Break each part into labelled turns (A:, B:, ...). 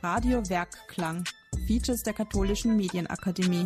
A: Radio Werkklang, Features der Katholischen Medienakademie.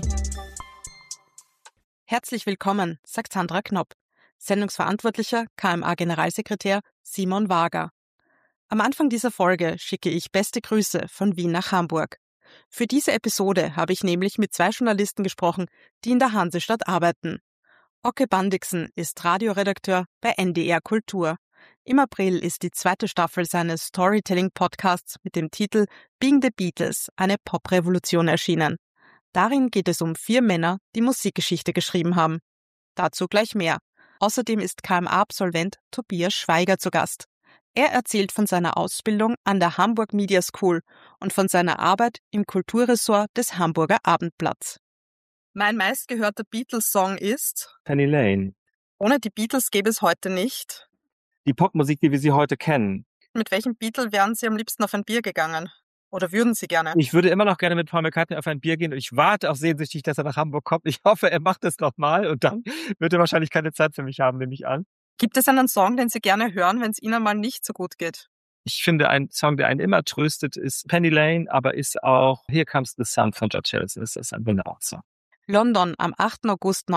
B: Herzlich willkommen, sagt Sandra Knopp, Sendungsverantwortlicher KMA-Generalsekretär Simon Wager. Am Anfang dieser Folge schicke ich beste Grüße von Wien nach Hamburg. Für diese Episode habe ich nämlich mit 2 Journalisten gesprochen, die in der Hansestadt arbeiten. Oke Bandixen ist Radioredakteur bei NDR Kultur. Im April ist die 2. Staffel seines Storytelling-Podcasts mit dem Titel Being the Beatles, eine Poprevolution erschienen. Darin geht es um 4 Männer, die Musikgeschichte geschrieben haben. Dazu gleich mehr. Außerdem ist KMA-Absolvent Tobias Schweiger zu Gast. Er erzählt von seiner Ausbildung an der Hamburg Media School und von seiner Arbeit im Kulturressort des Hamburger Abendblatts. Mein meistgehörter Beatles-Song ist
C: Penny Lane.
B: Ohne die Beatles gäbe es heute nicht.
C: Die Popmusik, wie wir sie heute kennen.
B: Mit welchem Beatle wären Sie am liebsten auf ein Bier gegangen? Oder würden Sie gerne?
C: Ich würde immer noch gerne mit Paul McCartney auf ein Bier gehen und ich warte auch sehnsüchtig, dass er nach Hamburg kommt. Ich hoffe, er macht das nochmal und dann wird er wahrscheinlich keine Zeit für mich haben, nehme ich an.
B: Gibt es einen Song, den Sie gerne hören, wenn es Ihnen mal nicht so gut geht?
C: Ich finde, ein Song, der einen immer tröstet, ist Penny Lane, aber ist auch Here Comes the Sun von George Harrison. Das ist ein wunderbarer Song.
B: London am 8. August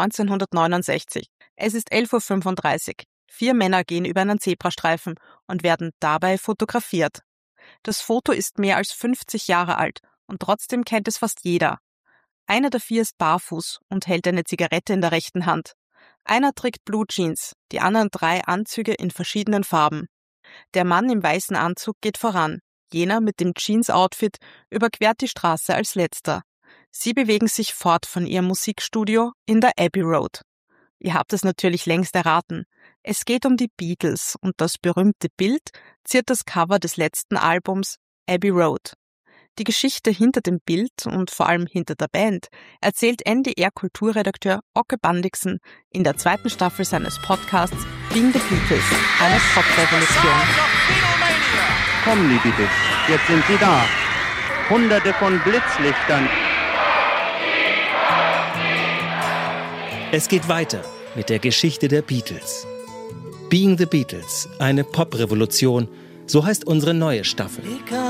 B: 1969. Es ist 11.35 Uhr. 4 Männer gehen über einen Zebrastreifen und werden dabei fotografiert. Das Foto ist mehr als 50 Jahre alt und trotzdem kennt es fast jeder. Einer der 4 ist barfuß und hält eine Zigarette in der rechten Hand. Einer trägt Blue Jeans, die anderen 3 Anzüge in verschiedenen Farben. Der Mann im weißen Anzug geht voran. Jener mit dem Jeans-Outfit überquert die Straße als letzter. Sie bewegen sich fort von ihrem Musikstudio in der Abbey Road. Ihr habt es natürlich längst erraten. Es geht um die Beatles und das berühmte Bild ziert das Cover des letzten Albums Abbey Road. Die Geschichte hinter dem Bild und vor allem hinter der Band erzählt NDR-Kulturredakteur Oke Bandixen in der 2. Staffel seines Podcasts Being the Beatles, eine Poprevolution.
D: Kommen die Beatles, jetzt sind sie da. Hunderte von Blitzlichtern.
E: Es geht weiter mit der Geschichte der Beatles. Being the Beatles, eine Poprevolution, so heißt unsere neue Staffel.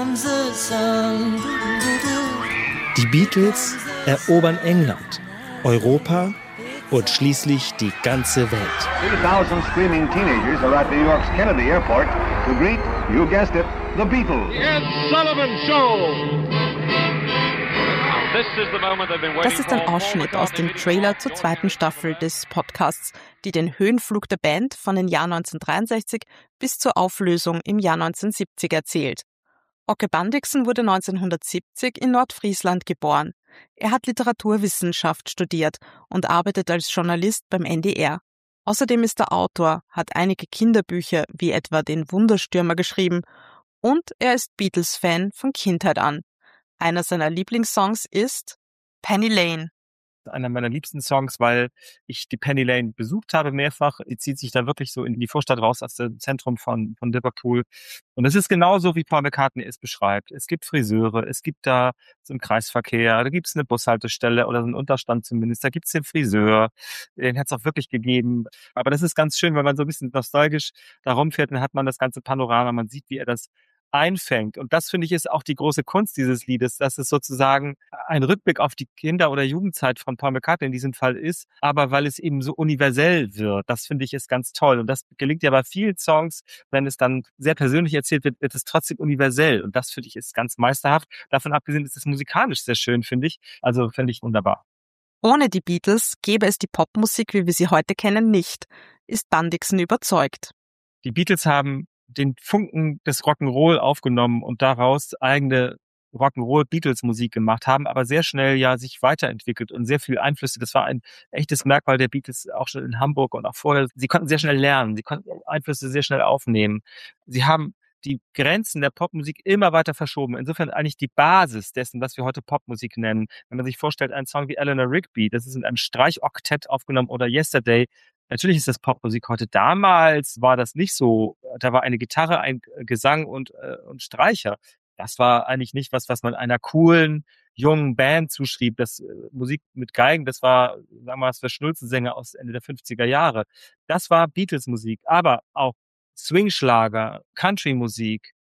E: Die Beatles erobern England, Europa und schließlich die ganze Welt.
F: 3,000 screaming teenagers are at New York's Kennedy Airport to greet, you guessed it, the Beatles.
G: The Ed Sullivan Show.
B: Das ist ein Ausschnitt aus dem Trailer zur 2. Staffel des Podcasts, die den Höhenflug der Band von den Jahr 1963 bis zur Auflösung im Jahr 1970 erzählt. Oke Bandixen wurde 1970 in Nordfriesland geboren. Er hat Literaturwissenschaft studiert und arbeitet als Journalist beim NDR. Außerdem ist er Autor, hat einige Kinderbücher wie etwa den Wunderstürmer geschrieben und er ist Beatles-Fan von Kindheit an. Einer seiner Lieblingssongs ist Penny Lane.
C: Einer meiner liebsten Songs, weil ich die Penny Lane besucht habe mehrfach. Die zieht sich da wirklich so in die Vorstadt raus aus dem Zentrum von Liverpool. Und es ist genauso, wie Paul McCartney es beschreibt. Es gibt Friseure, es gibt da so einen Kreisverkehr, da gibt es eine Bushaltestelle oder so einen Unterstand zumindest. Da gibt es den Friseur, den hat es auch wirklich gegeben. Aber das ist ganz schön, wenn man so ein bisschen nostalgisch da rumfährt, dann hat man das ganze Panorama, man sieht, wie er das einfängt. Und das, finde ich, ist auch die große Kunst dieses Liedes, dass es sozusagen ein Rückblick auf die Kinder- oder Jugendzeit von Paul McCartney in diesem Fall ist, aber weil es eben so universell wird. Das, finde ich, ist ganz toll. Und das gelingt ja bei vielen Songs, wenn es dann sehr persönlich erzählt wird, wird es trotzdem universell. Und das, finde ich, ist ganz meisterhaft. Davon abgesehen ist es musikalisch sehr schön, finde ich. Also, finde ich wunderbar.
B: Ohne die Beatles gäbe es die Popmusik, wie wir sie heute kennen, nicht, ist Bandixen überzeugt.
C: Die Beatles haben den Funken des Rock'n'Roll aufgenommen und daraus eigene Rock'n'Roll-Beatles-Musik gemacht, haben aber sehr schnell ja sich weiterentwickelt und sehr viel Einflüsse. Das war ein echtes Merkmal der Beatles auch schon in Hamburg und auch vorher. Sie konnten sehr schnell lernen, sie konnten Einflüsse sehr schnell aufnehmen. Sie haben die Grenzen der Popmusik immer weiter verschoben. Insofern eigentlich die Basis dessen, was wir heute Popmusik nennen. Wenn man sich vorstellt, ein Song wie Eleanor Rigby, das ist in einem Streichoktett aufgenommen, oder Yesterday. Natürlich ist das Popmusik heute. Damals war das nicht so. Da war eine Gitarre, ein Gesang und Streicher. Das war eigentlich nicht was man einer coolen, jungen Band zuschrieb. Das Musik mit Geigen, das war, sagen wir mal, für Schnulzensänger aus Ende der 50er Jahre. Das war Beatles-Musik. Aber auch Swingschlager, Country-Musik,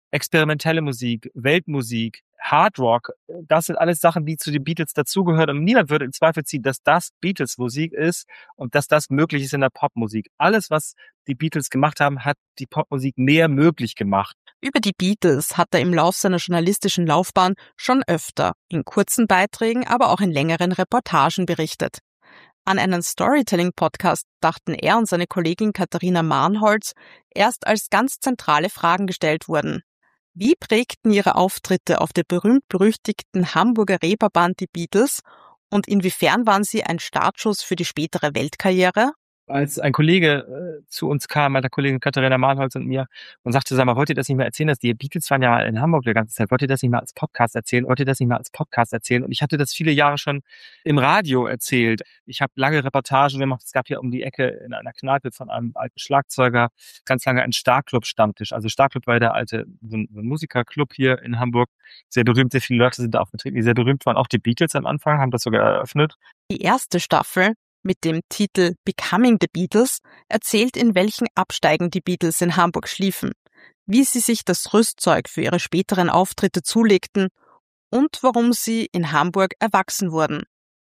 C: experimentelle Musik, Weltmusik, Hard Rock, das sind alles Sachen, die zu den Beatles dazugehören. Und niemand würde in Zweifel ziehen, dass das Beatles-Musik ist und dass das möglich ist in der Popmusik. Alles, was die Beatles gemacht haben, hat die Popmusik mehr möglich gemacht.
B: Über die Beatles hat er im Lauf seiner journalistischen Laufbahn schon öfter, in kurzen Beiträgen, aber auch in längeren Reportagen berichtet. An einen Storytelling-Podcast dachten er und seine Kollegin Katharina Marnholz erst als ganz zentrale Fragen gestellt wurden. Wie prägten ihre Auftritte auf der berühmt-berüchtigten Hamburger Reeperbahn die Beatles und inwiefern waren sie ein Startschuss für die spätere Weltkarriere?
C: Als ein Kollege zu uns kam, meiner Kollegin Katharina Marnholz und mir, und sagte, sag mal, wollt ihr das nicht mal erzählen, dass die Beatles waren ja in Hamburg die ganze Zeit, wollt ihr das nicht mal als Podcast erzählen, Und ich hatte das viele Jahre schon im Radio erzählt. Ich habe lange Reportagen gemacht, es gab hier um die Ecke in einer Kneipe von einem alten Schlagzeuger ganz lange einen Starclub-Stammtisch. Also Starclub war der alte so ein Musikerclub hier in Hamburg, sehr berühmt, sehr viele Leute sind da aufgetreten, die sehr berühmt waren. Auch die Beatles am Anfang haben das sogar eröffnet.
B: Die erste Staffel mit dem Titel Becoming the Beatles erzählt, in welchen Absteigen die Beatles in Hamburg schliefen, wie sie sich das Rüstzeug für ihre späteren Auftritte zulegten und warum sie in Hamburg erwachsen wurden.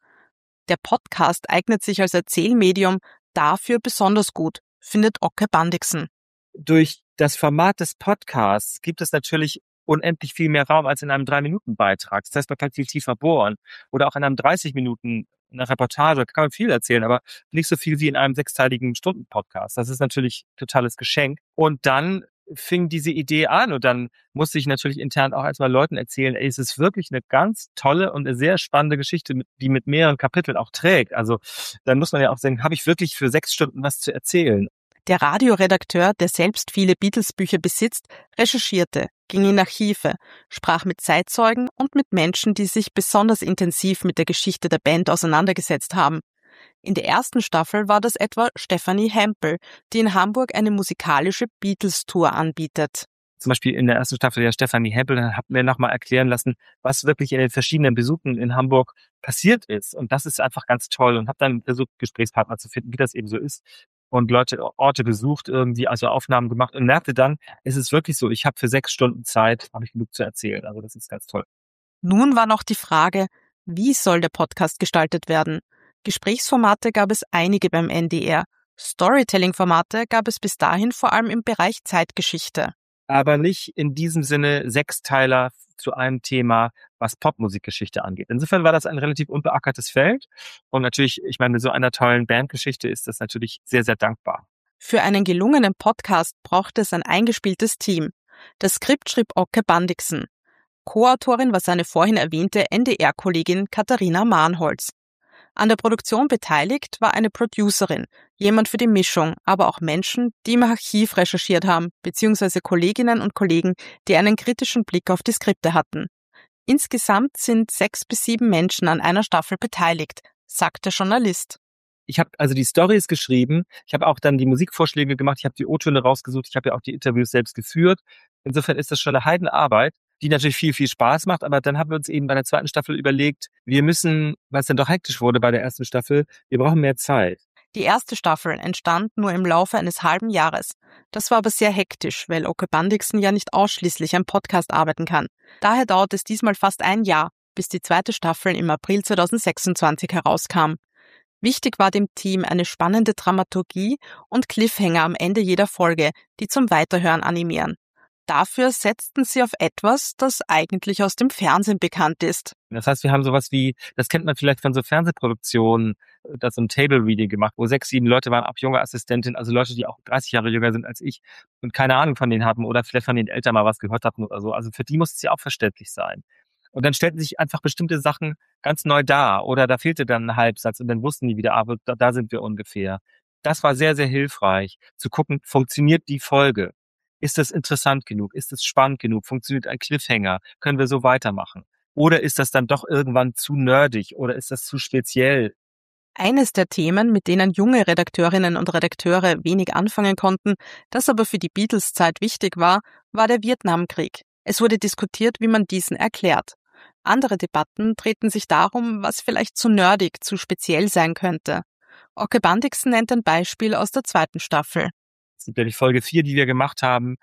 B: Der Podcast eignet sich als Erzählmedium dafür besonders gut, findet Oke Bandixen.
C: Durch das Format des Podcasts gibt es natürlich unendlich viel mehr Raum als in einem 3-Minuten-Beitrag. Das heißt, man kann viel tiefer bohren. Oder auch in einem 30-Minuten eine Reportage kann man viel erzählen, aber nicht so viel wie in einem 6-teiligen Stunden-Podcast. Das ist natürlich ein totales Geschenk. Und dann fing diese Idee an und dann musste ich natürlich intern auch erstmal Leuten erzählen, es ist wirklich eine ganz tolle und eine sehr spannende Geschichte, die mit mehreren Kapiteln auch trägt. Also dann muss man ja auch sagen, habe ich wirklich für 6 Stunden was zu erzählen?
B: Der Radioredakteur, der selbst viele Beatles-Bücher besitzt, recherchierte, ging in Archive, sprach mit Zeitzeugen und mit Menschen, die sich besonders intensiv mit der Geschichte der Band auseinandergesetzt haben. In der ersten Staffel war das etwa Stefanie Hempel, die in Hamburg eine musikalische Beatles-Tour anbietet.
C: Zum Beispiel in der ersten Staffel der Stefanie Hempel hat mir nochmal erklären lassen, was wirklich in den verschiedenen Besuchen in Hamburg passiert ist. Und das ist einfach ganz toll und habe dann versucht, Gesprächspartner zu finden, wie das eben so ist. Und Orte besucht, irgendwie also Aufnahmen gemacht und merkte dann, es ist wirklich so, ich habe für 6 Stunden Zeit, habe ich genug zu erzählen. Also das ist ganz toll.
B: Nun war noch die Frage, wie soll der Podcast gestaltet werden? Gesprächsformate gab es einige beim NDR. Storytelling-Formate gab es bis dahin vor allem im Bereich Zeitgeschichte.
C: Aber nicht in diesem Sinne 6-Teiler zu einem Thema, was Popmusikgeschichte angeht. Insofern war das ein relativ unbeackertes Feld. Und natürlich, ich meine, mit so einer tollen Bandgeschichte ist das natürlich sehr, sehr dankbar.
B: Für einen gelungenen Podcast braucht es ein eingespieltes Team. Das Skript schrieb Oke Bandixen. Co-Autorin war seine vorhin erwähnte NDR-Kollegin Katharina Marnholz. An der Produktion beteiligt war eine Producerin, jemand für die Mischung, aber auch Menschen, die im Archiv recherchiert haben, beziehungsweise Kolleginnen und Kollegen, die einen kritischen Blick auf die Skripte hatten. Insgesamt sind 6 bis 7 Menschen an einer Staffel beteiligt, sagt der Journalist.
C: Ich habe also die Storys geschrieben, ich habe auch dann die Musikvorschläge gemacht, ich habe die O-Töne rausgesucht, ich habe ja auch die Interviews selbst geführt. Insofern ist das schon eine Heidenarbeit, die natürlich viel, viel Spaß macht. Aber dann haben wir uns eben bei der 2. Staffel überlegt, wir müssen, weil es dann doch hektisch wurde bei der 1. Staffel, wir brauchen mehr Zeit.
B: Die erste Staffel entstand nur im Laufe eines halben Jahres. Das war aber sehr hektisch, weil Oke Bandixen ja nicht ausschließlich am Podcast arbeiten kann. Daher dauert es diesmal fast ein Jahr, bis die 2. Staffel im April 2026 herauskam. Wichtig war dem Team eine spannende Dramaturgie und Cliffhanger am Ende jeder Folge, die zum Weiterhören animieren. Dafür setzten sie auf etwas, das eigentlich aus dem Fernsehen bekannt ist.
C: Das heißt, wir haben sowas wie, das kennt man vielleicht von so Fernsehproduktionen, da so ein Table Reading gemacht, wo 6, 7 Leute waren, auch junge Assistentinnen, also Leute, die auch 30 Jahre jünger sind als ich und keine Ahnung von denen hatten oder vielleicht von den Eltern mal was gehört hatten oder so. Also für die muss es ja auch verständlich sein. Und dann stellten sich einfach bestimmte Sachen ganz neu dar oder da fehlte dann ein Halbsatz und dann wussten die wieder, aber da sind wir ungefähr. Das war sehr, sehr hilfreich, zu gucken, funktioniert die Folge? Ist das interessant genug? Ist es spannend genug? Funktioniert ein Cliffhanger? Können wir so weitermachen? Oder ist das dann doch irgendwann zu nerdig oder ist das zu speziell?
B: Eines der Themen, mit denen junge Redakteurinnen und Redakteure wenig anfangen konnten, das aber für die Beatles-Zeit wichtig war, war der Vietnamkrieg. Es wurde diskutiert, wie man diesen erklärt. Andere Debatten drehten sich darum, was vielleicht zu nerdig, zu speziell sein könnte. Oke Bandixen nennt ein Beispiel aus der 2. Staffel.
C: Es gibt ja die Folge 4, die wir gemacht haben,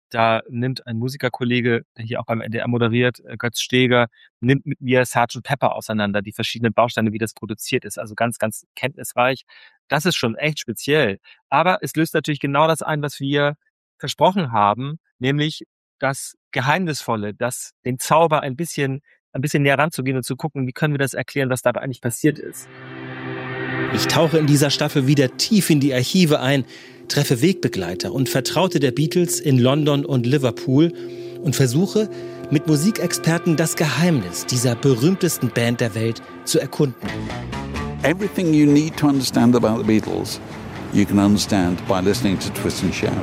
C: Da nimmt ein Musikerkollege, der hier auch beim NDR moderiert, Götz Steger, nimmt mit mir Sgt. Pepper auseinander, die verschiedenen Bausteine, wie das produziert ist. Also ganz, ganz kenntnisreich. Das ist schon echt speziell. Aber es löst natürlich genau das ein, was wir versprochen haben, nämlich das Geheimnisvolle, den Zauber ein bisschen näher ranzugehen und zu gucken, wie können wir das erklären, was dabei eigentlich passiert ist.
E: Ich tauche in dieser Staffel wieder tief in die Archive ein, treffe Wegbegleiter und Vertraute der Beatles in London und Liverpool und versuche, mit Musikexperten das Geheimnis dieser berühmtesten Band der Welt zu erkunden.
H: Everything you need to understand about the Beatles, you can understand by listening to Twist and Shout.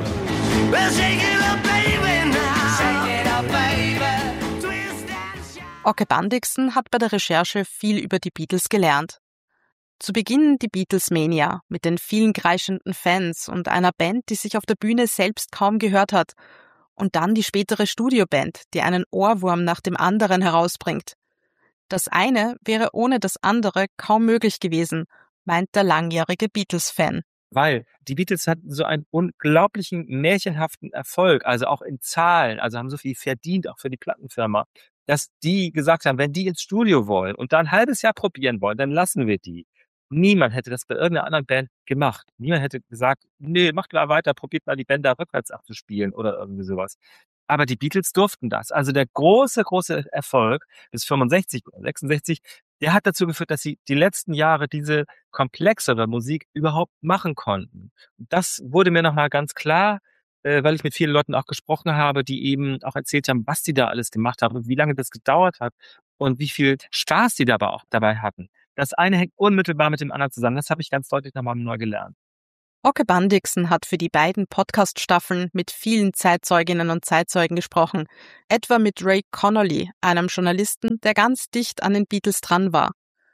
B: Oke Bandixen hat bei der Recherche viel über die Beatles gelernt. Zu Beginn die Beatles-Mania mit den vielen kreischenden Fans und einer Band, die sich auf der Bühne selbst kaum gehört hat. Und dann die spätere Studioband, die einen Ohrwurm nach dem anderen herausbringt. Das eine wäre ohne das andere kaum möglich gewesen, meint der langjährige Beatles-Fan.
C: Weil die Beatles hatten so einen unglaublichen, märchenhaften Erfolg, also auch in Zahlen, also haben so viel verdient, auch für die Plattenfirma, dass die gesagt haben, wenn die ins Studio wollen und da ein halbes Jahr probieren wollen, dann lassen wir die. Niemand hätte das bei irgendeiner anderen Band gemacht. Niemand hätte gesagt, nee, macht mal weiter, probiert mal die Bänder rückwärts abzuspielen oder irgendwie sowas. Aber die Beatles durften das. Also der große, große Erfolg bis 65 oder 66, der hat dazu geführt, dass sie die letzten Jahre diese komplexere Musik überhaupt machen konnten. Das wurde mir nochmal ganz klar, weil ich mit vielen Leuten auch gesprochen habe, die eben auch erzählt haben, was die da alles gemacht haben und wie lange das gedauert hat und wie viel Spaß die dabei auch dabei hatten. Das eine hängt unmittelbar mit dem anderen zusammen. Das habe ich ganz deutlich nochmal neu gelernt.
B: Oke Bandixen hat für die beiden Podcast-Staffeln mit vielen Zeitzeuginnen und Zeitzeugen gesprochen, etwa mit Ray Connolly, einem Journalisten, der ganz dicht an den Beatles dran war.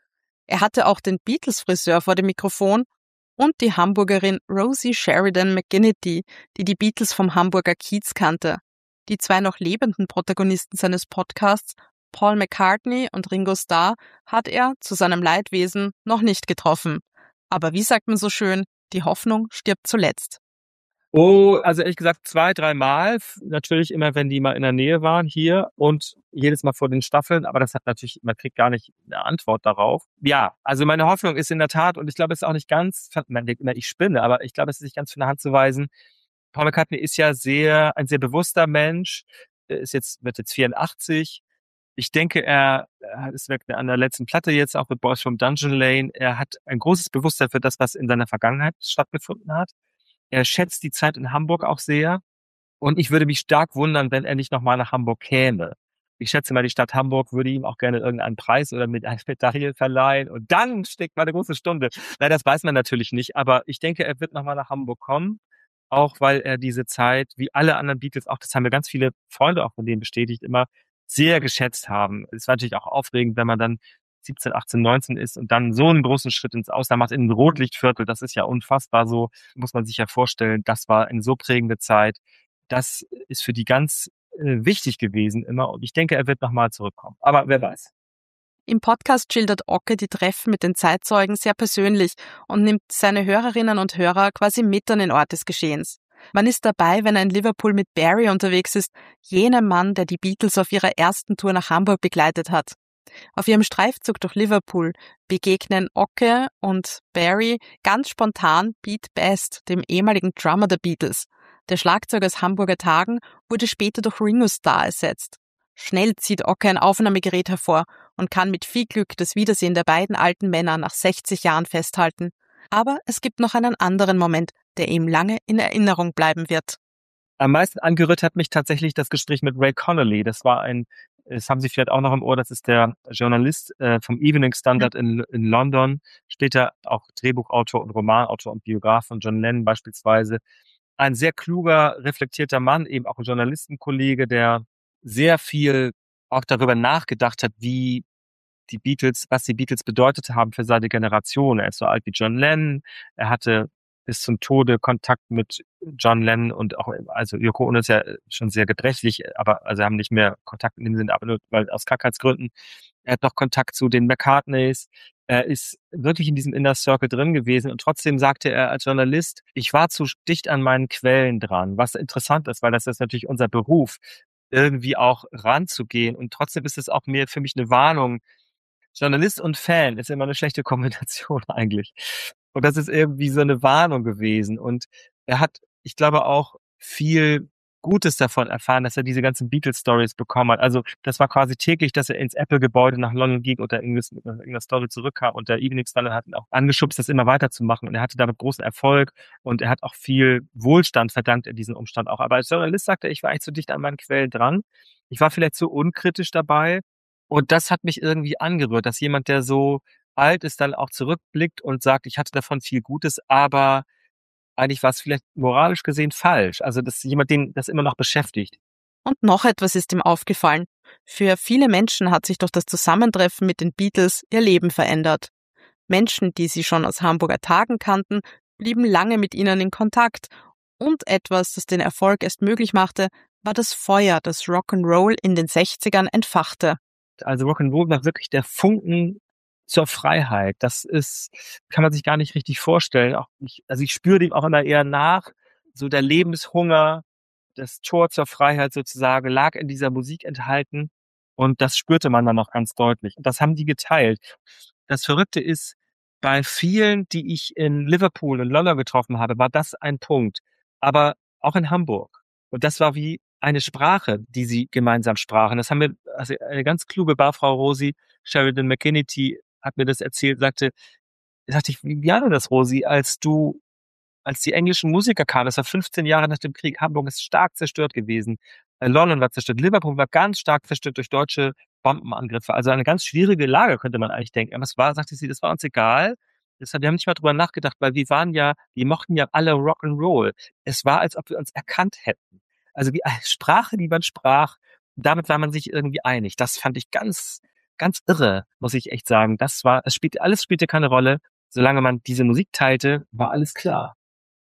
B: Er hatte auch den Beatles-Friseur vor dem Mikrofon und die Hamburgerin Rosie Sheridan McGinnity, die die Beatles vom Hamburger Kiez kannte. Die zwei noch lebenden Protagonisten seines Podcasts, Paul McCartney und Ringo Starr, hat er zu seinem Leidwesen noch nicht getroffen. Aber wie sagt man so schön, die Hoffnung stirbt zuletzt.
C: Oh, also ehrlich gesagt 2-3 Mal. Natürlich immer, wenn die mal in der Nähe waren hier und jedes Mal vor den Staffeln. Aber das hat natürlich, man kriegt gar nicht eine Antwort darauf. Ja, also meine Hoffnung ist in der Tat, und ich glaube, es ist auch nicht ganz, man denkt immer, ich spinne, aber ich glaube, es ist nicht ganz von der Hand zu weisen. Paul McCartney ist ja ein sehr bewusster Mensch, wird jetzt 84. Ich denke, er ist an der letzten Platte jetzt auch mit Boys from Dungeon Lane. Er hat ein großes Bewusstsein für das, was in seiner Vergangenheit stattgefunden hat. Er schätzt die Zeit in Hamburg auch sehr. Und ich würde mich stark wundern, wenn er nicht nochmal nach Hamburg käme. Ich schätze mal, die Stadt Hamburg würde ihm auch gerne irgendeinen Preis oder mit einer Medaille verleihen. Und dann steckt mal eine große Stunde. Nein, das weiß man natürlich nicht. Aber ich denke, er wird nochmal nach Hamburg kommen. Auch weil er diese Zeit, wie alle anderen Beatles, auch das haben mir ganz viele Freunde auch von denen bestätigt, immer sehr geschätzt haben. Es war natürlich auch aufregend, wenn man dann 17, 18, 19 ist und dann so einen großen Schritt ins Ausland macht, in ein Rotlichtviertel. Das ist ja unfassbar, so muss man sich ja vorstellen. Das war eine so prägende Zeit. Das ist für die ganz wichtig gewesen immer. Und ich denke, er wird nochmal zurückkommen. Aber wer weiß.
B: Im Podcast schildert Oke die Treffen mit den Zeitzeugen sehr persönlich und nimmt seine Hörerinnen und Hörer quasi mit an den Ort des Geschehens. Man ist dabei, wenn er in Liverpool mit Barry unterwegs ist, jener Mann, der die Beatles auf ihrer ersten Tour nach Hamburg begleitet hat. Auf ihrem Streifzug durch Liverpool begegnen Oke und Barry ganz spontan Pete Best, dem ehemaligen Drummer der Beatles. Der Schlagzeuger aus Hamburger Tagen wurde später durch Ringo Starr ersetzt. Schnell zieht Oke ein Aufnahmegerät hervor und kann mit viel Glück das Wiedersehen der beiden alten Männer nach 60 Jahren festhalten. Aber es gibt noch einen anderen Moment, der ihm lange in Erinnerung bleiben wird.
C: Am meisten angerührt hat mich tatsächlich das Gespräch mit Ray Connolly. Das haben Sie vielleicht auch noch im Ohr, das ist der Journalist vom Evening Standard in London, später auch Drehbuchautor und Romanautor und Biograf von John Lennon beispielsweise. Ein sehr kluger, reflektierter Mann, eben auch ein Journalistenkollege, der sehr viel auch darüber nachgedacht hat, was die Beatles bedeutet haben für seine Generation. Er ist so alt wie John Lennon. Er hatte bis zum Tode Kontakt mit John Lennon und auch, also Yoko Ono ist ja schon sehr gebrechlich, aber also haben nicht mehr Kontakt in dem Sinne, aber nur weil aus Krankheitsgründen. Er hat noch Kontakt zu den McCartneys. Er ist wirklich in diesem Inner Circle drin gewesen und trotzdem sagte er als Journalist, ich war zu dicht an meinen Quellen dran, was interessant ist, weil das ist natürlich unser Beruf, irgendwie auch ranzugehen und trotzdem ist es auch für mich eine Warnung. Journalist und Fan ist immer eine schlechte Kombination eigentlich. Und das ist irgendwie so eine Warnung gewesen und er hat, ich glaube, auch viel Gutes davon erfahren, dass er diese ganzen Beatles-Stories bekommen hat. Also das war quasi täglich, dass er ins Apple-Gebäude nach London ging oder irgendeiner Story zurückkam und der Evening Standard hat ihn auch angeschubst, das immer weiterzumachen und er hatte damit großen Erfolg und er hat auch viel Wohlstand verdankt in diesem Umstand auch. Aber als Journalist sagte er, ich war eigentlich zu dicht an meinen Quellen dran. Ich war vielleicht zu unkritisch dabei und das hat mich irgendwie angerührt, dass jemand, der so alt ist, dann auch zurückblickt und sagt, ich hatte davon viel Gutes, aber eigentlich war es vielleicht moralisch gesehen falsch. Also, dass jemand den das immer noch beschäftigt.
B: Und noch etwas ist ihm aufgefallen. Für viele Menschen hat sich durch das Zusammentreffen mit den Beatles ihr Leben verändert. Menschen, die sie schon aus Hamburger Tagen kannten, blieben lange mit ihnen in Kontakt. Und etwas, das den Erfolg erst möglich machte, war das Feuer, das Rock'n'Roll in den 60ern entfachte.
C: Also Rock'n'Roll war wirklich der Funken zur Freiheit. Das kann man sich gar nicht richtig vorstellen. Ich spüre dem auch immer eher nach. So der Lebenshunger, das Tor zur Freiheit sozusagen lag in dieser Musik enthalten. Und das spürte man dann auch ganz deutlich. Und das haben die geteilt. Das Verrückte ist, bei vielen, die ich in Liverpool und London getroffen habe, war das ein Punkt. Aber auch in Hamburg. Und das war wie eine Sprache, die sie gemeinsam sprachen. Das haben wir, also eine ganz kluge Barfrau Rosie Sheridan McKinney hat mir das erzählt, sagte ich, wie war denn das, Rosi, als die englischen Musiker kamen, das war 15 Jahre nach dem Krieg, Hamburg ist stark zerstört gewesen, London war zerstört, Liverpool war ganz stark zerstört durch deutsche Bombenangriffe, also eine ganz schwierige Lage, könnte man eigentlich denken. Aber sagte sie, das war uns egal. Wir haben nicht mal drüber nachgedacht, weil wir mochten ja alle Rock'n'Roll. Es war, als ob wir uns erkannt hätten. Also wie eine Sprache, die man sprach, damit war man sich irgendwie einig. Das fand ich ganz irre, muss ich echt sagen. Alles spielte keine Rolle. Solange man diese Musik teilte, war alles klar.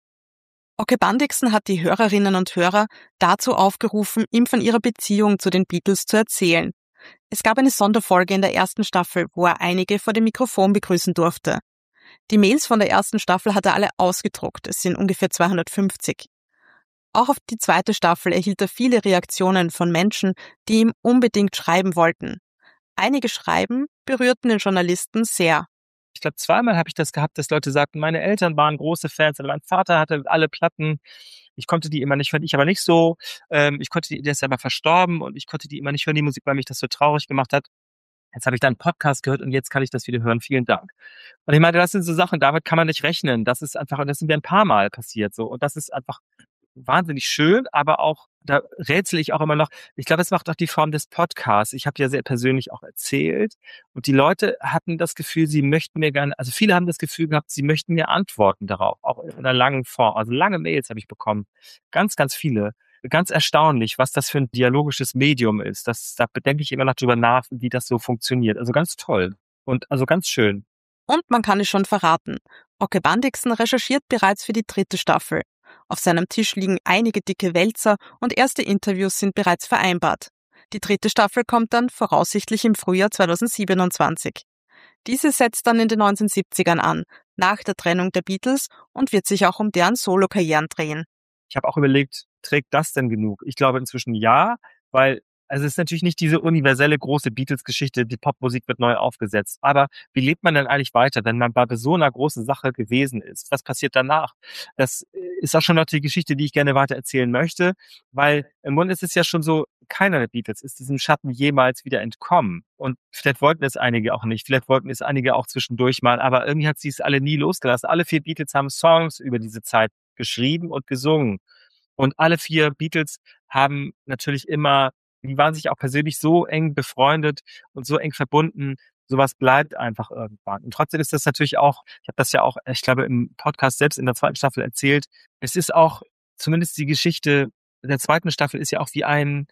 B: Oke Bandixen hat die Hörerinnen und Hörer dazu aufgerufen, ihm von ihrer Beziehung zu den Beatles zu erzählen. Es gab eine Sonderfolge in der ersten Staffel, wo er einige vor dem Mikrofon begrüßen durfte. Die Mails von der ersten Staffel hat er alle ausgedruckt. Es sind ungefähr 250. Auch auf die zweite Staffel erhielt er viele Reaktionen von Menschen, die ihm unbedingt schreiben wollten. Einige Schreiben berührten den Journalisten sehr.
C: Ich glaube, zweimal habe ich das gehabt, dass Leute sagten, meine Eltern waren große Fans, aber mein Vater hatte alle Platten. Ich konnte die immer nicht hören, ich aber nicht so. Der ist aber verstorben und ich konnte die immer nicht hören, die Musik, weil mich das so traurig gemacht hat. Jetzt habe ich da einen Podcast gehört und jetzt kann ich das wieder hören. Vielen Dank. Und ich meine, das sind so Sachen, damit kann man nicht rechnen. Das ist mir ein paar Mal passiert so. Und das ist einfach wahnsinnig schön, aber auch, da rätsel ich auch immer noch. Ich glaube, es macht auch die Form des Podcasts. Ich habe ja sehr persönlich auch erzählt und die Leute hatten das Gefühl, sie möchten mir gerne, also viele haben das Gefühl gehabt, sie möchten mir antworten darauf, auch in einer langen Form. Also lange Mails habe ich bekommen. Ganz, ganz viele. Ganz erstaunlich, was das für ein dialogisches Medium ist. Da bedenke ich immer noch drüber nach, wie das so funktioniert. Also ganz toll und also ganz schön.
B: Und man kann es schon verraten. Oke Bandixen recherchiert bereits für die 3. Staffel. Auf seinem Tisch liegen einige dicke Wälzer und erste Interviews sind bereits vereinbart. Die 3. Staffel kommt dann voraussichtlich im Frühjahr 2027. Diese setzt dann in den 1970ern an, nach der Trennung der Beatles und wird sich auch um deren Solokarrieren drehen.
C: Ich habe auch überlegt, trägt das denn genug? Ich glaube inzwischen ja, weil es ist natürlich nicht diese universelle große Beatles-Geschichte, die Popmusik wird neu aufgesetzt. Aber wie lebt man denn eigentlich weiter, wenn man bei so einer großen Sache gewesen ist? Was passiert danach? Das ist auch schon noch die Geschichte, die ich gerne weiter erzählen möchte, weil im Grunde ist es ja schon so, keiner der Beatles ist diesem Schatten jemals wieder entkommen. Und vielleicht wollten es einige auch nicht, vielleicht wollten es einige auch zwischendurch mal, aber irgendwie hat sie es alle nie losgelassen. Alle 4 Beatles haben Songs über diese Zeit geschrieben und gesungen. Und alle 4 Beatles haben natürlich die waren sich auch persönlich so eng befreundet und so eng verbunden. Sowas bleibt einfach irgendwann. Und trotzdem ist das natürlich auch, ich habe das ja auch, ich glaube, im Podcast selbst in der 2. Staffel erzählt, es ist auch, zumindest die Geschichte der 2. Staffel ist ja auch wie ein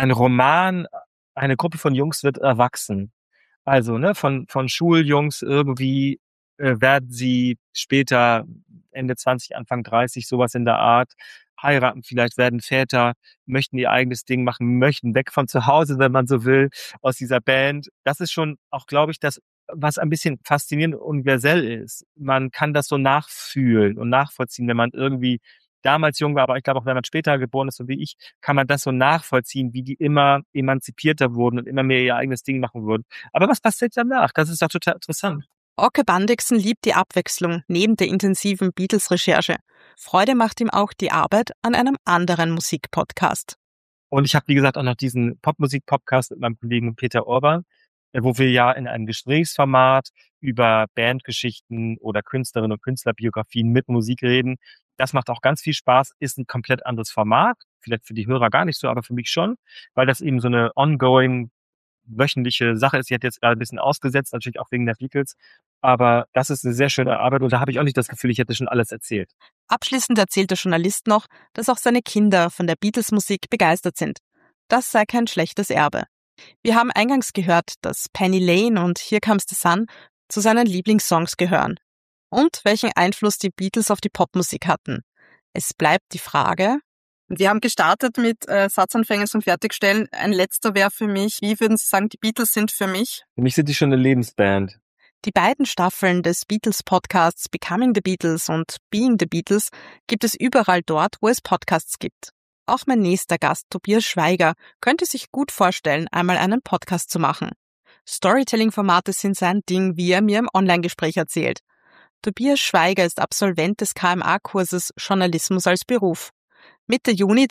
C: Roman, eine Gruppe von Jungs wird erwachsen. Also, ne, von Schuljungs irgendwie werden sie später Ende 20, Anfang 30, sowas in der Art, heiraten, vielleicht werden Väter, möchten ihr eigenes Ding machen, möchten weg von zu Hause, wenn man so will, aus dieser Band. Das ist schon auch, glaube ich, das, was ein bisschen faszinierend und universell ist. Man kann das so nachfühlen und nachvollziehen, wenn man irgendwie damals jung war, aber ich glaube auch, wenn man später geboren ist, so wie ich, kann man das so nachvollziehen, wie die immer emanzipierter wurden und immer mehr ihr eigenes Ding machen würden. Aber was passiert danach? Das ist doch total interessant.
B: Oke Bandixen liebt die Abwechslung neben der intensiven Beatles-Recherche. Freude macht ihm auch die Arbeit an einem anderen Musikpodcast.
C: Und ich habe, wie gesagt, auch noch diesen Popmusik-Podcast mit meinem Kollegen Peter Orban, wo wir ja in einem Gesprächsformat über Bandgeschichten oder Künstlerinnen und Künstlerbiografien mit Musik reden. Das macht auch ganz viel Spaß, ist ein komplett anderes Format, vielleicht für die Hörer gar nicht so, aber für mich schon, weil das eben so eine ongoing wöchentliche Sache ist. Die hat jetzt gerade ein bisschen ausgesetzt, natürlich auch wegen der Beatles. Aber das ist eine sehr schöne Arbeit und da habe ich auch nicht das Gefühl, ich hätte schon alles erzählt.
B: Abschließend erzählt der Journalist noch, dass auch seine Kinder von der Beatles-Musik begeistert sind. Das sei kein schlechtes Erbe. Wir haben eingangs gehört, dass Penny Lane und Here Comes the Sun zu seinen Lieblingssongs gehören. Und welchen Einfluss die Beatles auf die Popmusik hatten. Es bleibt die Frage.
A: Wir haben gestartet mit Satzanfängen zum Fertigstellen. Ein letzter wäre für mich, wie würden Sie sagen, die Beatles sind für mich?
C: Für mich sind die schon eine Lebensband.
B: Die beiden Staffeln des Beatles-Podcasts Becoming the Beatles und Being the Beatles gibt es überall dort, wo es Podcasts gibt. Auch mein nächster Gast, Tobias Schweiger, könnte sich gut vorstellen, einmal einen Podcast zu machen. Storytelling-Formate sind sein Ding, wie er mir im Online-Gespräch erzählt. Tobias Schweiger ist Absolvent des KMA-Kurses Journalismus als Beruf. Mitte Juni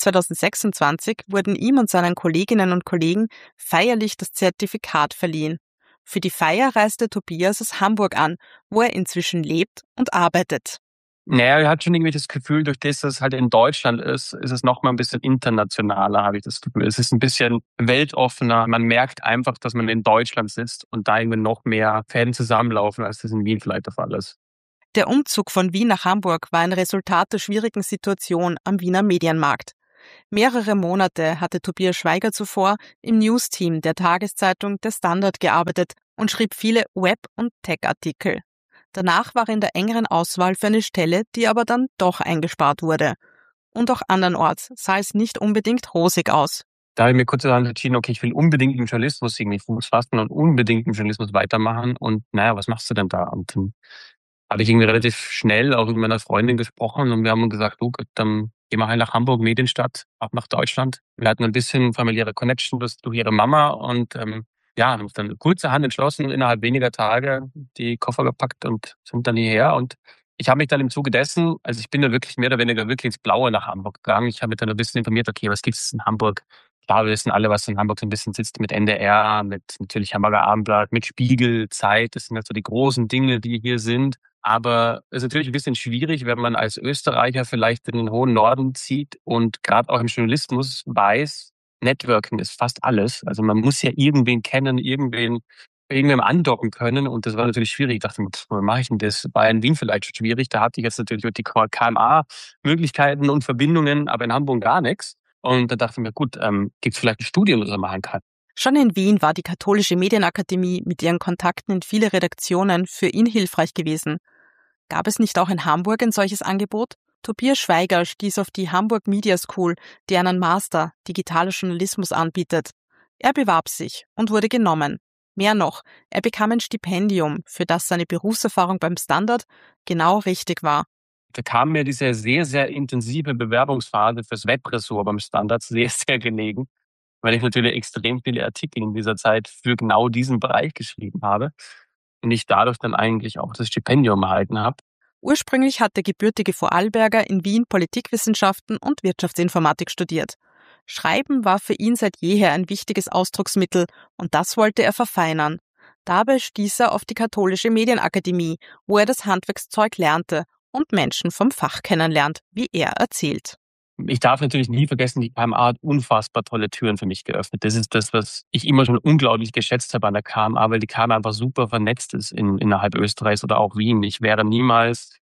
B: 2026 wurden ihm und seinen Kolleginnen und Kollegen feierlich das Zertifikat verliehen. Für die Feier reiste Tobias aus Hamburg an, wo er inzwischen lebt und arbeitet.
I: Naja, er hat schon irgendwie das Gefühl, durch das, dass es halt in Deutschland ist es noch mal ein bisschen internationaler, habe ich das Gefühl. Es ist ein bisschen weltoffener. Man merkt einfach, dass man in Deutschland sitzt und da irgendwie noch mehr Fäden zusammenlaufen, als das in Wien vielleicht der Fall ist.
B: Der Umzug von Wien nach Hamburg war ein Resultat der schwierigen Situation am Wiener Medienmarkt. Mehrere Monate hatte Tobias Schweiger zuvor im News-Team der Tageszeitung Der Standard gearbeitet und schrieb viele Web- und Tech-Artikel. Danach war er in der engeren Auswahl für eine Stelle, die aber dann doch eingespart wurde. Und auch andernorts sah es nicht unbedingt rosig aus.
I: Da habe ich mir kurz entschieden, okay, ich will unbedingt im Journalismus irgendwie Fuß fassen und unbedingt im Journalismus weitermachen. Und naja, was machst du denn da? Und dann habe ich irgendwie relativ schnell auch mit meiner Freundin gesprochen und wir haben gesagt, du, dann gehen wir halt nach Hamburg, Medienstadt, ab nach Deutschland. Wir hatten ein bisschen familiäre Connection durch ihre Mama und haben uns dann kurzerhand entschlossen, innerhalb weniger Tage die Koffer gepackt und sind dann hierher. Und ich habe mich dann im Zuge dessen, also ich bin da wirklich mehr oder weniger wirklich ins Blaue nach Hamburg gegangen. Ich habe mich dann ein bisschen informiert, okay, was gibt es in Hamburg? Klar, wir wissen alle, was in Hamburg so ein bisschen sitzt mit NDR, mit natürlich Hamburger Abendblatt, mit Spiegel, Zeit. Das sind halt so die großen Dinge, die hier sind. Aber es ist natürlich ein bisschen schwierig, wenn man als Österreicher vielleicht in den hohen Norden zieht und gerade auch im Journalismus weiß, Networking ist fast alles. Also man muss ja irgendwen kennen, irgendwem andocken können. Und das war natürlich schwierig. Ich dachte, wie mache ich denn das? War in Wien vielleicht schon schwierig. Da hatte ich jetzt natürlich die KMA-Möglichkeiten und Verbindungen, aber in Hamburg gar nichts. Und da dachte ich mir, gut, gibt es vielleicht ein Studium, das man machen kann?
B: Schon in Wien war die Katholische Medienakademie mit ihren Kontakten in viele Redaktionen für ihn hilfreich gewesen. Gab es nicht auch in Hamburg ein solches Angebot? Tobias Schweiger stieß auf die Hamburg Media School, die einen Master Digitaler Journalismus anbietet. Er bewarb sich und wurde genommen. Mehr noch, er bekam ein Stipendium, für das seine Berufserfahrung beim Standard genau richtig war.
I: Da kam mir diese sehr, sehr intensive Bewerbungsphase fürs Webressort beim Standard sehr, sehr gelegen, weil ich natürlich extrem viele Artikel in dieser Zeit für genau diesen Bereich geschrieben habe und ich dadurch dann eigentlich auch das Stipendium erhalten habe.
B: Ursprünglich hat der gebürtige Vorarlberger in Wien Politikwissenschaften und Wirtschaftsinformatik studiert. Schreiben war für ihn seit jeher ein wichtiges Ausdrucksmittel und das wollte er verfeinern. Dabei stieß er auf die Katholische Medienakademie, wo er das Handwerkszeug lernte und Menschen vom Fach kennenlernt, wie er erzählt.
I: Ich darf natürlich nie vergessen, die KMA hat unfassbar tolle Türen für mich geöffnet. Das ist das, was ich immer schon unglaublich geschätzt habe an der KMA, weil die KMA einfach super vernetzt ist innerhalb Österreichs oder auch Wien. Ich wäre niemals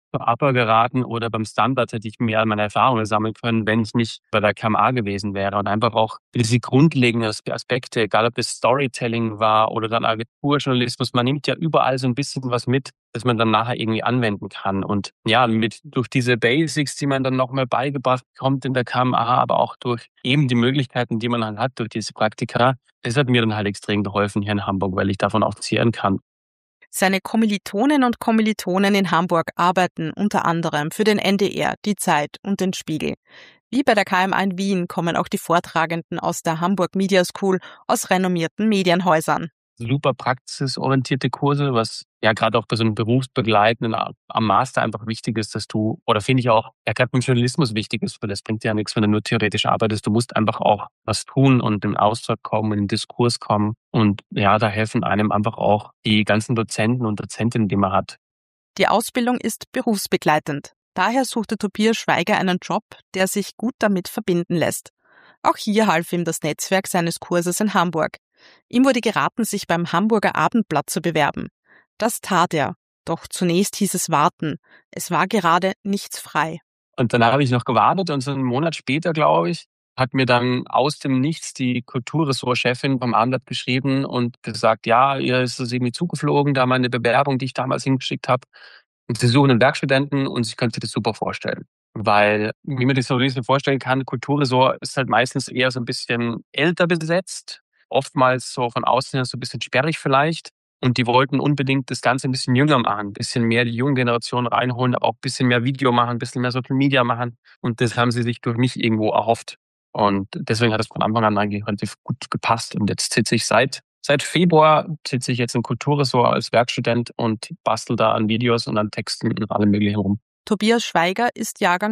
I: zur APA geraten oder beim Standard hätte ich mehr meine Erfahrungen sammeln können, wenn ich nicht bei der KMA gewesen wäre. Und einfach auch diese grundlegenden Aspekte, egal ob es Storytelling war oder dann Agenturjournalismus, man nimmt ja überall so ein bisschen was mit, das man dann nachher irgendwie anwenden kann. Und ja, durch diese Basics, die man dann nochmal beigebracht bekommt in der KMA, aber auch durch eben die Möglichkeiten, die man dann hat durch diese Praktika, das hat mir dann halt extrem geholfen hier in Hamburg, weil ich davon auch zehren kann.
B: Seine Kommilitonen und Kommilitonen in Hamburg arbeiten unter anderem für den NDR, die Zeit und den Spiegel. Wie bei der KMA in Wien kommen auch die Vortragenden aus der Hamburg Media School aus renommierten Medienhäusern.
I: Super praxisorientierte Kurse, was ja gerade auch bei so einem Berufsbegleitenden am Master einfach wichtig ist, dass du, oder finde ich auch, ja gerade beim Journalismus wichtig ist, weil das bringt ja nichts, wenn du nur theoretisch arbeitest. Du musst einfach auch was tun und im Austausch kommen, in den Diskurs kommen. Und ja, da helfen einem einfach auch die ganzen Dozenten und Dozentinnen, die man hat.
B: Die Ausbildung ist berufsbegleitend. Daher suchte Tobias Schweiger einen Job, der sich gut damit verbinden lässt. Auch hier half ihm das Netzwerk seines Kurses in Hamburg. Ihm wurde geraten, sich beim Hamburger Abendblatt zu bewerben. Das tat er. Doch zunächst hieß es warten. Es war gerade nichts frei.
I: Und dann habe ich noch gewartet und so einen Monat später, glaube ich, hat mir dann aus dem Nichts die Kulturressortchefin vom Abendblatt geschrieben und gesagt, ja, ihr ist es irgendwie zugeflogen, da meine Bewerbung, die ich damals hingeschickt habe. Und sie suchen einen Werkstudenten und sie können sich das super vorstellen. Weil, wie man sich so ein bisschen vorstellen kann, Kulturressort ist halt meistens eher so ein bisschen älter besetzt. Oftmals so von außen her so ein bisschen sperrig vielleicht. Und die wollten unbedingt das Ganze ein bisschen jünger machen, ein bisschen mehr die junge Generation reinholen, aber auch ein bisschen mehr Video machen, ein bisschen mehr Social Media machen. Und das haben sie sich durch mich irgendwo erhofft. Und deswegen hat es von Anfang an eigentlich relativ gut gepasst. Und jetzt sitze ich seit Februar sitze ich jetzt im Kulturressort als Werkstudent und bastel da an Videos und an Texten und allem Möglichen rum.
B: Tobias Schweiger ist Jahrgang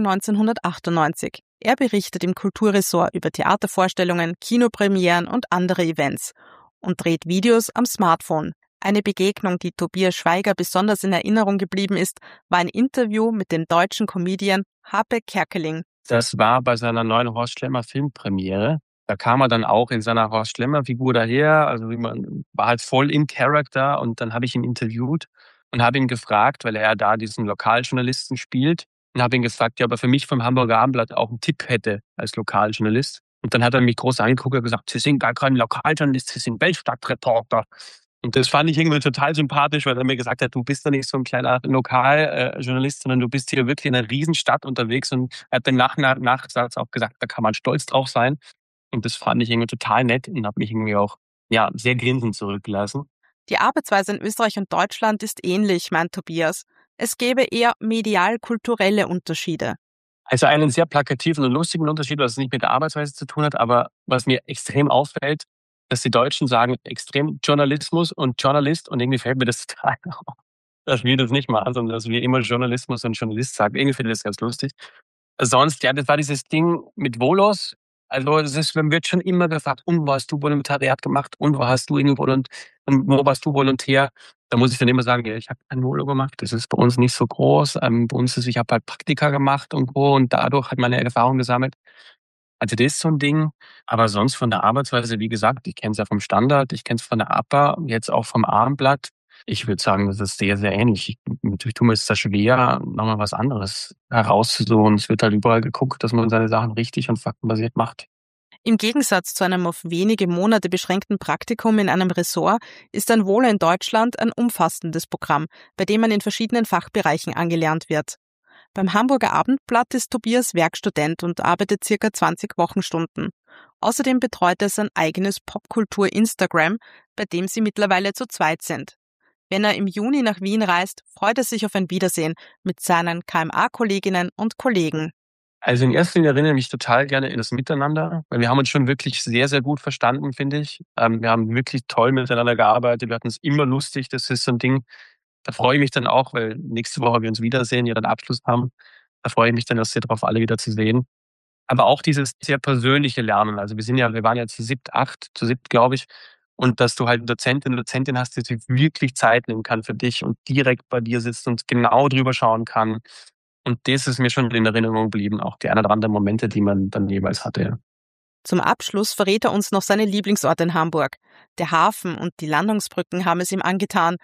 B: 1998. Er berichtet im Kulturressort über Theatervorstellungen, Kinopremieren und andere Events und dreht Videos am Smartphone. Eine Begegnung, die Tobias Schweiger besonders in Erinnerung geblieben ist, war ein Interview mit dem deutschen Comedian Hape Kerkeling.
I: Das war bei seiner neuen Horst Schlemmer Filmpremiere. Da kam er dann auch in seiner Horst Schlemmer Figur daher, also man war halt voll in Character und dann habe ich ihn interviewt und habe ihn gefragt, weil er da diesen Lokaljournalisten spielt, und habe ihn gefragt, ja, ob er für mich vom Hamburger Abendblatt auch einen Tipp hätte als Lokaljournalist. Und dann hat er mich groß angeguckt und gesagt, Sie sind gar kein Lokaljournalist, Sie sind Weltstadtreporter. Und das fand ich irgendwie total sympathisch, weil er mir gesagt hat, du bist da nicht so ein kleiner Lokaljournalist, sondern du bist hier wirklich in einer Riesenstadt unterwegs. Und er hat den Nachsatz auch gesagt, da kann man stolz drauf sein. Und das fand ich irgendwie total nett und habe mich irgendwie auch sehr grinsend zurückgelassen.
B: Die Arbeitsweise in Österreich und Deutschland ist ähnlich, meint Tobias. Es gäbe eher medial-kulturelle Unterschiede.
I: Also einen sehr plakativen und lustigen Unterschied, was nicht mit der Arbeitsweise zu tun hat, aber was mir extrem auffällt, dass die Deutschen sagen extrem Journalismus und Journalist und irgendwie fällt mir das total auf, dass wir das nicht machen, sondern dass wir immer Journalismus und Journalist sagen. Irgendwie finde ich das ganz lustig. Sonst, ja, das war dieses Ding mit Volos. Also man wird schon immer gefragt, wo hast du Volontariat gemacht und wo hast du irgendwo und wo warst du Volontär? Da muss ich dann immer sagen, ja, ich habe kein Volo gemacht, das ist bei uns nicht so groß. Bei uns ich habe halt Praktika gemacht und dadurch hat meine Erfahrung gesammelt. Also das ist so ein Ding. Aber sonst von der Arbeitsweise, wie gesagt, ich kenne es ja vom Standard, ich kenne es von der APA, jetzt auch vom Abendblatt. Ich würde sagen, das ist sehr, sehr ähnlich. Natürlich tun wir es da schwer, nochmal was anderes herauszusuchen. Es wird halt überall geguckt, dass man seine Sachen richtig und faktenbasiert macht.
B: Im Gegensatz zu einem auf wenige Monate beschränkten Praktikum in einem Ressort ist ein Volo in Deutschland ein umfassendes Programm, bei dem man in verschiedenen Fachbereichen angelernt wird. Beim Hamburger Abendblatt ist Tobias Werkstudent und arbeitet ca. 20 Wochenstunden. Außerdem betreut er sein eigenes Popkultur-Instagram, bei dem sie mittlerweile zu zweit sind. Wenn er im Juni nach Wien reist, freut er sich auf ein Wiedersehen mit seinen KMA-Kolleginnen und Kollegen.
I: Also in erster Linie erinnere ich mich total gerne in das Miteinander, weil wir haben uns schon wirklich sehr, sehr gut verstanden, finde ich. Wir haben wirklich toll miteinander gearbeitet, wir hatten es immer lustig, das ist so ein Ding. Da freue ich mich dann auch, weil nächste Woche wir uns wiedersehen, ihren Abschluss haben. Da freue ich mich dann auch sehr darauf, alle wieder zu sehen. Aber auch dieses sehr persönliche Lernen. Also wir waren ja zu siebt, glaube ich. Und dass du halt eine Dozentin hast, die sich wirklich Zeit nehmen kann für dich und direkt bei dir sitzt und genau drüber schauen kann. Und das ist mir schon in Erinnerung geblieben, auch die ein oder anderen Momente, die man dann jeweils hatte.
B: Zum Abschluss verrät er uns noch seine Lieblingsorte in Hamburg. Der Hafen und die Landungsbrücken haben es ihm angetan,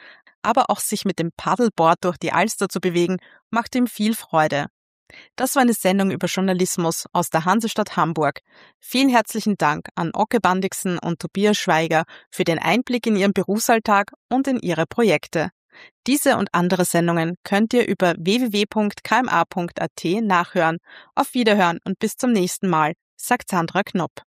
B: aber auch sich mit dem Paddleboard durch die Alster zu bewegen, macht ihm viel Freude. Das war eine Sendung über Journalismus aus der Hansestadt Hamburg. Vielen herzlichen Dank an Oke Bandixen und Tobias Schweiger für den Einblick in ihren Berufsalltag und in ihre Projekte. Diese und andere Sendungen könnt ihr über www.kma.at nachhören. Auf Wiederhören und bis zum nächsten Mal, sagt Sandra Knopp.